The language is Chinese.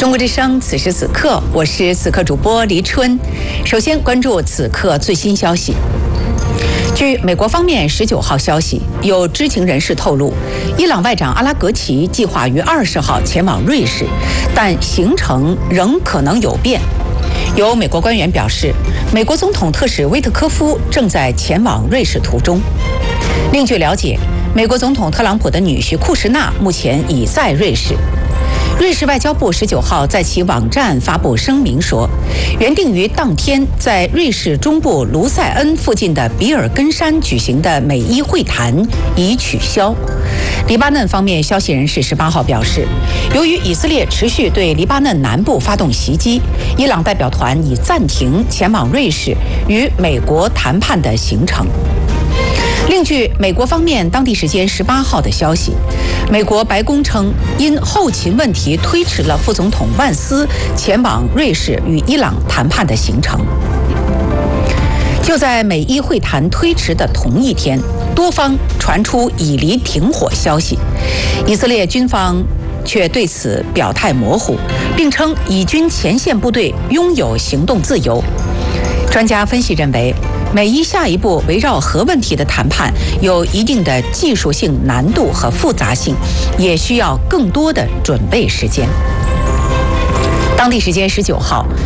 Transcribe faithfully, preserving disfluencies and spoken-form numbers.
中国之声，此时此刻，我是此刻主播黎春。首先关注此刻最新消息。据美国方面十九号消息，有知情人士透露，伊朗外长阿拉格齐计划于二十号前往瑞士，但行程仍可能有变。有美国官员表示，美国总统特使威特科夫正在前往瑞士途中。另据了解，美国总统特朗普的女婿库什纳目前已在瑞士。瑞士外交部十九号在其网站发布声明说，原定于当天在瑞士中部卢塞恩附近的比尔根山举行的美伊会谈已取消。黎巴嫩方面消息人士十八号表示，由于以色列持续对黎巴嫩南部发动袭击，伊朗代表团已暂停前往瑞士与美国谈判的行程。另据美国方面当地时间十八号的消息，美国白宫称因后勤问题推迟了副总统万斯前往瑞士与伊朗谈判的行程。就在美伊会谈推迟的同一天，多方传出以黎停火消息，以色列军方却对此表态模糊，并称以军前线部队拥有行动自由。专家分析认为，美伊下一步围绕核问题的谈判有一定的技术性难度和复杂性，也需要更多的准备时间。当地时间十九号，